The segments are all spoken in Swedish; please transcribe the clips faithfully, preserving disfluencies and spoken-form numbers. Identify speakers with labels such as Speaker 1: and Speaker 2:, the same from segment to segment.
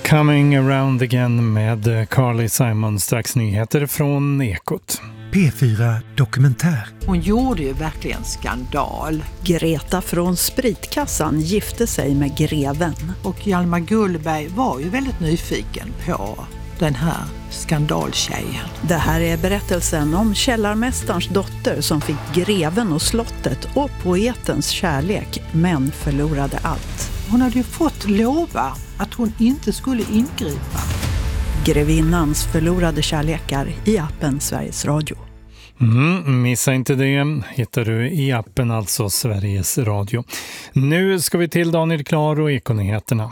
Speaker 1: Coming around again med Carly Simon, strax nyheter från Ekot.
Speaker 2: P fyra Dokumentär.
Speaker 3: Hon gjorde ju verkligen skandal.
Speaker 4: Greta från Spritkassan gifte sig med greven.
Speaker 3: Och Hjalmar Gullberg var ju väldigt nyfiken på den här skandaltjejen.
Speaker 4: Det här är berättelsen om källarmästarens dotter som fick greven och slottet och poetens kärlek, men förlorade allt.
Speaker 3: Hon hade ju fått lova att hon inte skulle ingripa.
Speaker 4: Grevinnans förlorade kärlekar i appen Sveriges Radio.
Speaker 1: Mm, missa inte det. Hittar du i appen, alltså Sveriges Radio. Nu ska vi till Daniel Klar och Ekonyheterna.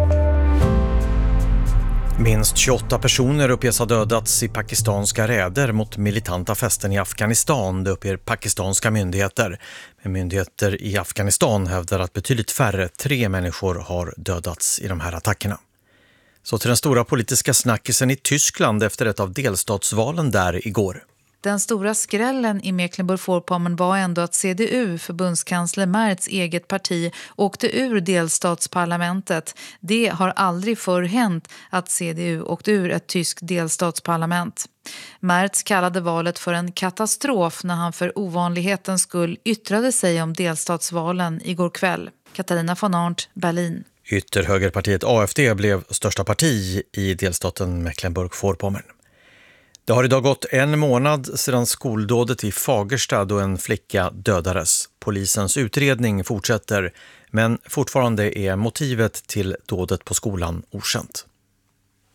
Speaker 5: Minst tjugoåtta personer uppges ha dödats i pakistanska räder mot militanta fästen i Afghanistan, det uppger pakistanska myndigheter. Men myndigheter i Afghanistan hävdar att betydligt färre, tre människor har dödats i de här attackerna. Så till den stora politiska snackisen i Tyskland efter ett av delstatsvalen där igår.
Speaker 6: Den stora skrällen i Mecklenburg-Vorpommern var ändå att C D U, förbundskansler Merz eget parti, åkte ur delstatsparlamentet. Det har aldrig förr hänt att C D U åkte ur ett tyskt delstatsparlament. Merz kallade valet för en katastrof när han för ovanlighetens skull yttrade sig om delstatsvalen igår kväll. Katarina von Arndt, Berlin.
Speaker 5: Ytterhögerpartiet A F D blev största parti i delstaten Mecklenburg-Vorpommern. Det har idag gått en månad sedan skoldådet i Fagersta då en flicka dödades. Polisens utredning fortsätter, men fortfarande är motivet till dådet på skolan okänt.